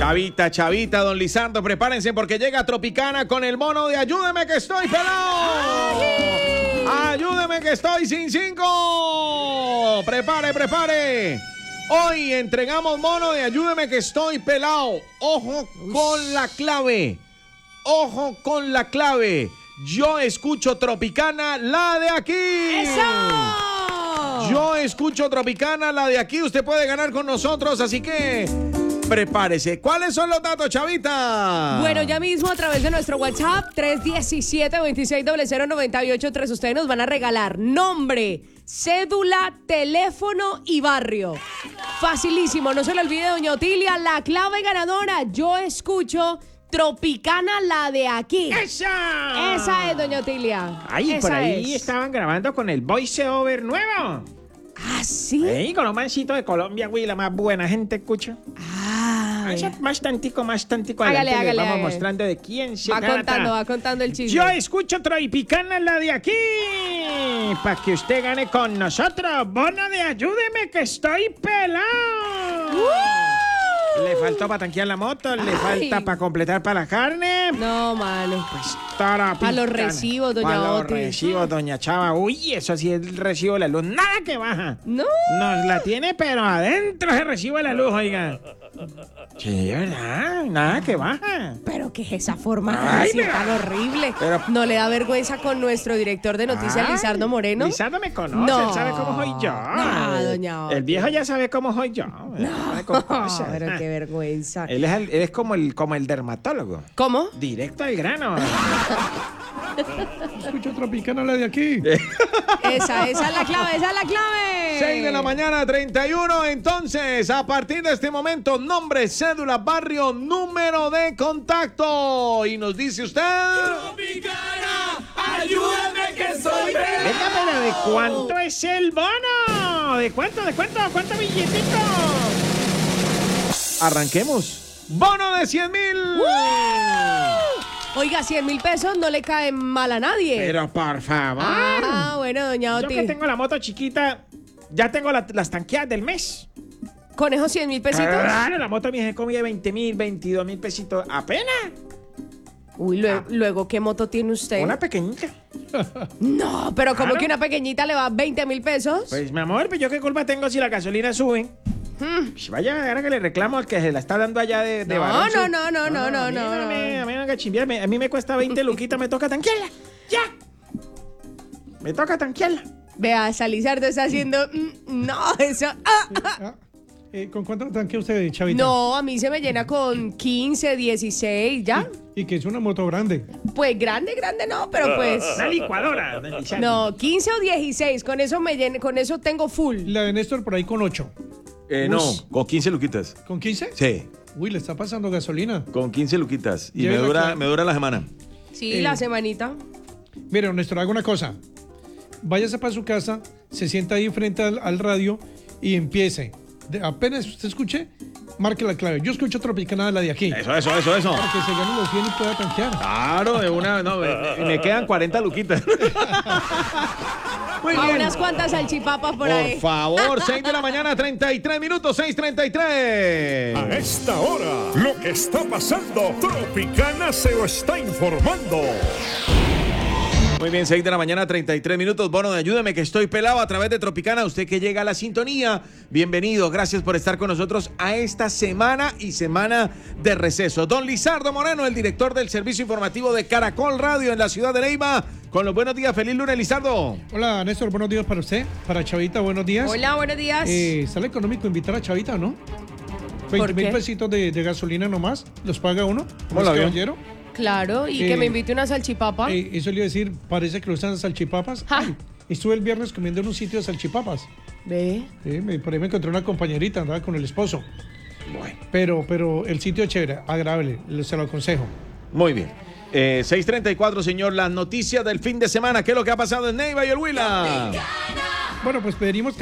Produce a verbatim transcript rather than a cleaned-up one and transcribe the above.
Chavita, chavita, don Lizardo, prepárense porque llega Tropicana con el mono de Ayúdeme que estoy pelado. Ayúdeme que estoy sin cinco. Prepare, prepare. Hoy entregamos mono de Ayúdeme que estoy pelado. Ojo con la clave. Ojo con la clave. Yo escucho Tropicana, la de aquí. ¡Eso! Yo escucho Tropicana, la de aquí. Usted puede ganar con nosotros, así que prepárese. ¿Cuáles son los datos, chavita? Bueno, ya mismo a través de nuestro WhatsApp tres uno siete, dos seis cero cero, nueve ocho tres ustedes nos van a regalar nombre, cédula, teléfono y barrio. Facilísimo, no se le olvide, doña Otilia, la clave ganadora. Yo escucho Tropicana, la de aquí. ¡Esa! Esa es, doña Otilia. Ay, Esa por ahí es. estaban grabando con el voice over nuevo. ¿Ah, sí? Ey, con los mancitos de Colombia, güey, la más buena gente, escucha. Ah, Ay, más tantico, más tantico Hágale, adelante, les hágale, vamos hágale. mostrando de quién se va trata. contando, va contando el chisme. Yo escucho Tropicana, la de aquí, para que usted gane con nosotros. Bono de Ayúdeme que estoy pelado. ¡Uh! Le faltó para tanquear la moto, le Ay. falta para completar para la carne. No, mano. Pues Tropicana. Pa' los recibos, doña Pa' los Oti. recibos, doña Chava. Uy, eso sí es el recibo de la luz. Nada que baja. No. Nos la tiene, pero adentro se recibe la luz, oiga. Sí, ¿verdad? Nada que baja. Pero qué es esa forma Ay, así pero- tan horrible. pero- ¿No le da vergüenza con nuestro director de noticias, Ay, Lizardo Moreno? Lizardo me conoce, No. él sabe cómo soy yo. No, doña Oti. El viejo ya sabe cómo soy yo. No, con cosas. Pero qué vergüenza. Él es, el- él es como, el, como el dermatólogo. ¿Cómo? Directo al grano. Escucho Tropicana, la de aquí. Esa, esa es la clave, esa es la clave. seis de la mañana, treinta y uno. Entonces, a partir de este momento, nombre, cédula, barrio, número de contacto. Y nos dice usted... Tropicana, ayúdame que soy Venga, pero ¿de cuánto es el bono? ¿De cuánto, de cuánto, cuánto billetito? Arranquemos. Bono de cien mil. Oiga, cien mil pesos no le caen mal a nadie. Pero por favor. Ah, bueno, doña Yo Oti. que tengo la moto chiquita, ya tengo la- las tanqueadas del mes. ¿Con esos cien mil pesitos? Claro, la moto mía se comía veinte mil, veintidós mil pesitos apenas. Uy, luego, luego, ¿qué moto tiene usted? Una pequeñita. No, pero como Claro. que una pequeñita le va veinte mil pesos. Pues mi amor, pues yo qué culpa tengo si la gasolina sube. Pues vaya, ahora que le reclamo al que se la está dando allá de, de No, varón, no, sí. no, no, no, no, a mí no, no no. me- A mí no me haga chimbear, me- a mí me cuesta veinte luquitas, me toca tanquearla. ¡Ya! Me toca tanquearla. Vea, Salizardo está haciendo... mm, no, eso... ah, ah. Ah, eh, ¿Con cuánto tanque usted, Chavita? No, a mí se me llena con quince, dieciséis, ¿ya? Y que es una moto grande. Pues grande, grande no, pero pues... Una licuadora. don Lizardo. No, quince o dieciséis, con eso me llena, con eso tengo full. La de Néstor por ahí con ocho. Eh, no, con quince luquitas. ¿Con quince? Sí, Uy, le está pasando gasolina. con quince luquitas. Y me Llévela dura, acá. me dura la semana. Sí, Eh. la semanita. Mire, Néstor, haga una cosa. Váyase para su casa, se sienta ahí frente al, al radio y empiece. De- apenas usted escuche, marque la clave. Yo escucho Tropicana, la de aquí. Eso, eso, eso, eso. Para que se gane los cien y pueda tanquear. Claro, de una, no, me, me quedan cuarenta luquitas. Muy A bien. unas cuantas salchipapas por, Por ahí. favor, seis de la mañana, treinta y tres minutos, seis treinta y tres. A esta hora, lo que está pasando, Tropicana se lo está informando. Muy bien, seis de la mañana, treinta y tres minutos. Bono de Ayúdeme que estoy pelado a través de Tropicana. Usted que llega a la sintonía, bienvenido. Gracias por estar con nosotros a esta semana y semana de receso. Don Lizardo Moreno, el director del servicio informativo de Caracol Radio en la ciudad de Neiva. Con los buenos días. Feliz lunes, Lizardo. Hola, Néstor, buenos días para usted. Para Chavita, buenos días. Hola, buenos días. Eh, ¿Sale económico invitar a Chavita, no? veinte mil qué? pesitos de, de gasolina nomás. ¿Los paga uno? ¿No Hola, es bien. caballero? Claro, y eh, que me invite una salchipapa. Eh, eso le iba a decir, parece que lo usan salchipapas. Ja. Ay, estuve el viernes comiendo en un sitio de salchipapas. Ve. Eh, me- por ahí me encontré una compañerita, andaba con el esposo. Pero, pero el sitio es chévere, agradable, le- se lo aconsejo. Muy bien. Eh, seis treinta y cuatro, señor. Las noticias del fin de semana. ¿Qué es lo que ha pasado en Neiva y el Huila? Bueno, pues pedimos